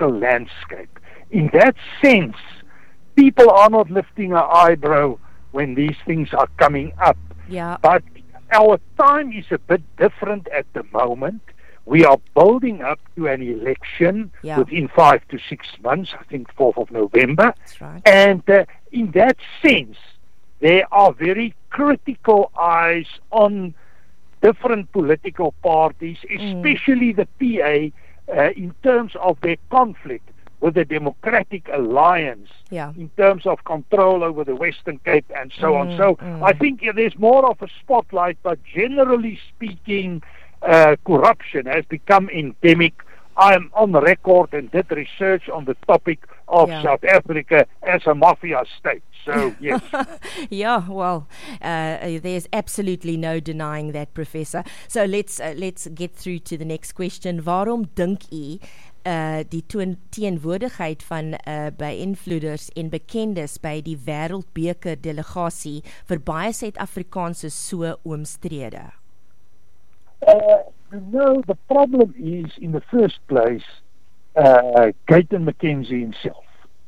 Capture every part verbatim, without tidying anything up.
political landscape. In that sense, people are not lifting an eyebrow when these things are coming up. Yeah. But our time is a bit different at the moment. We are building up to an election yeah. within five to six months, I think fourth of November. That's right. And uh, in that sense, there are very critical eyes on different political parties, especially mm. the P A, uh, in terms of their conflict with the Democratic Alliance, yeah. in terms of control over the Western Cape and so mm, on. So mm. I think yeah, there's more of a spotlight, but generally speaking, uh, corruption has become endemic. I am on record and did research on the topic of yeah. South Africa as a mafia state. So, yes. yeah, well, uh, there's absolutely no denying that, Professor. So let's uh, let's get through to the next question. Waarom dink u uh, die toon, teenwoordigheid van uh, beïnvloeders en bekendes by die Wêreldbeker delegasie vir baie Suid-Afrikaners so oomstrede? Uh, no, the problem is, in the first place, uh, Gayton McKenzie himself.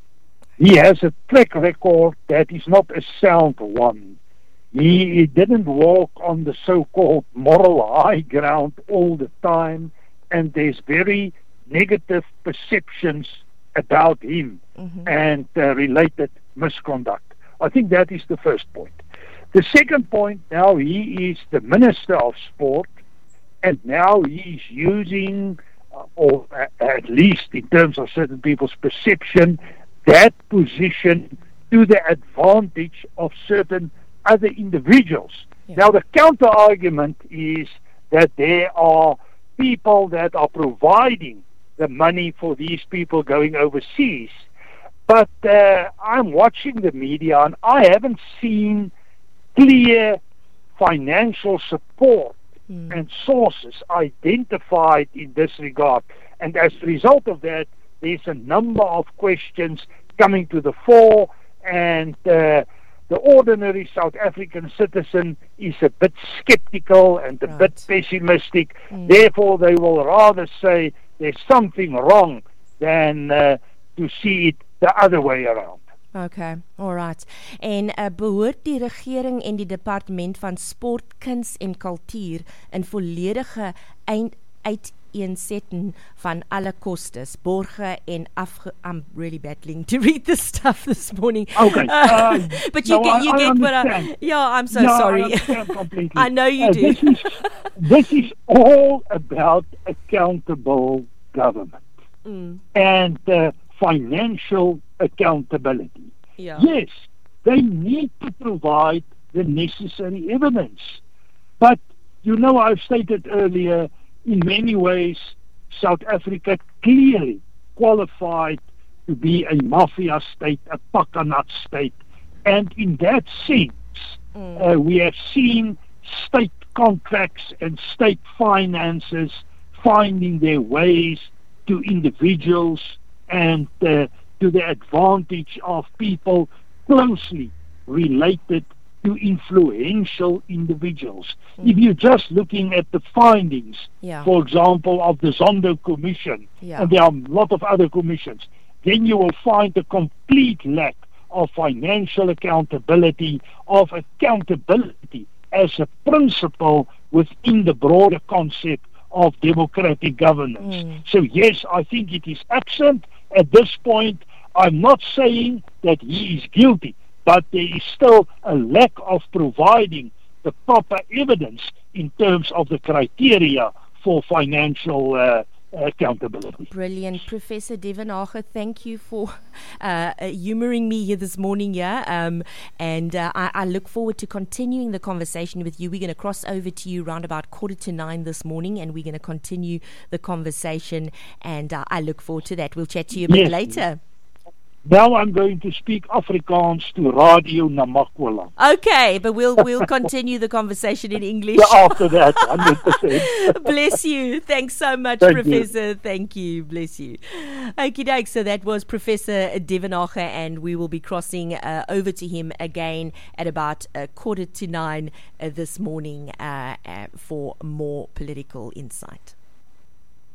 He has a track record that is not a sound one. He, he didn't walk on the so-called moral high ground all the time, and there's very negative perceptions about him mm-hmm. and uh, related misconduct. I think that is the first point. The second point, now he is the Minister of Sport, and now he's using, uh, or uh, at least in terms of certain people's perception, that position to the advantage of certain other individuals. Yeah. Now, the counter-argument is that there are people that are providing the money for these people going overseas. But uh, I'm watching the media, and I haven't seen clear financial support mm. and sources identified in this regard. And as a result of that, there's a number of questions coming to the fore, and uh, the ordinary South African citizen is a bit skeptical and a right. bit pessimistic. Mm. Therefore, they will rather say there's something wrong than uh, to see it the other way around. Okay, alright. En uh, behoort die regering en die departement van sport, kuns en kultuur in volledige eind uiteensetting van alle kostes, borge en afge... I'm really battling to read this stuff this morning. Okay. Uh, but you no, get, you I, get I what I... Yeah, I'm so no, sorry. I understand completely. I know you uh, do. This is, this is all about accountable government mm. and uh, financial accountability. Yeah. Yes, they need to provide the necessary evidence. But, you know, I've stated earlier, in many ways, South Africa clearly qualified to be a mafia state, a pakanat state. And in that sense, mm. uh, we have seen state contracts and state finances finding their ways to individuals and uh, to the advantage of people closely related to influential individuals. Mm. If you're just looking at the findings, yeah. for example, of the Zondo Commission, yeah. and there are a lot of other commissions, then you will find a complete lack of financial accountability, of accountability as a principle within the broader concept of democratic governance. Mm. So yes, I think it is absent at this point. I'm not saying that he is guilty, but there is still a lack of providing the proper evidence in terms of the criteria for financial uh, accountability. Brilliant. Professor Devenage, thank you for uh, humouring me here this morning. Yeah, um, and uh, I, I look forward to continuing the conversation with you. We're going to cross over to you round about quarter to nine this morning, and we're going to continue the conversation, and uh, I look forward to that. We'll chat to you a bit yes. later. Now I'm going to speak Afrikaans to Radio Namakwa. Okay, but we'll we'll continue the conversation in English. Yeah, after that, one hundred percent. Bless you. Thanks so much, Thank Professor. You. Thank you. Bless you. Okie doke. So that was Professor Devenage, and we will be crossing uh, over to him again at about a quarter to nine uh, this morning uh, uh, for more political insight.